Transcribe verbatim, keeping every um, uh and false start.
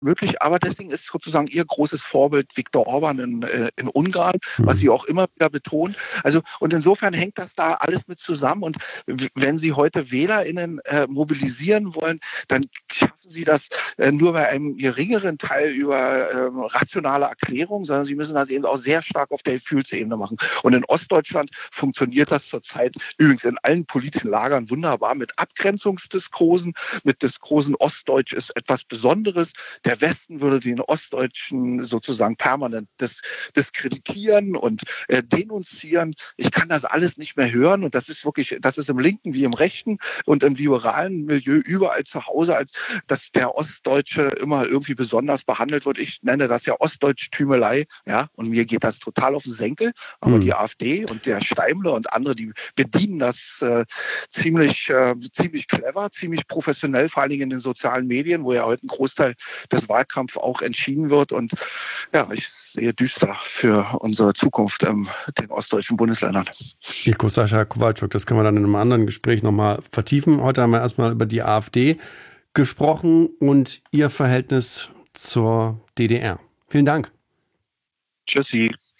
möglich, aber deswegen ist sozusagen ihr großes Vorbild Viktor Orban in, äh, in Ungarn, was sie auch immer wieder betont. Also und insofern hängt das da alles mit zusammen und w- wenn Sie heute WählerInnen äh, mobilisieren wollen, dann schaffen Sie das äh, nur bei einem geringeren Teil über äh, rationale Erklärung, sondern Sie müssen das eben auch sehr stark auf der Gefühlsebene machen. Und in Ostdeutschland funktioniert das zurzeit übrigens in allen politischen Lagern wunderbar mit Abgrenzungsdiskursen, mit Diskursen, Ostdeutsch ist etwas Besonderes. Der Westen würde den Ostdeutschen sozusagen permanent dis- diskreditieren und äh, denunzieren. Ich kann das alles nicht mehr hören und das ist wirklich, das ist im linken wie im rechten und im liberalen Milieu überall zu Hause, als dass der Ostdeutsche immer irgendwie besonders behandelt wird. Ich nenne das ja Ostdeutsch-Tümelei, ja, und mir geht das total auf den Senkel, aber Hm. die AfD und der Steimle und andere, die bedienen das äh, ziemlich, äh, ziemlich clever, ziemlich professionell, vor allen Dingen in den sozialen Medien, wo ja heute ein Großteil des Wahlkampfs auch entschieden wird. Und ja, ich sehe düster für unsere Zukunft in den ostdeutschen Bundesländern. Ilko Sascha Kowalczuk, das können wir dann in einem anderen Gespräch nochmal vertiefen. Heute haben wir erstmal über die AfD gesprochen und ihr Verhältnis zur D D R. Vielen Dank. Tschüssi.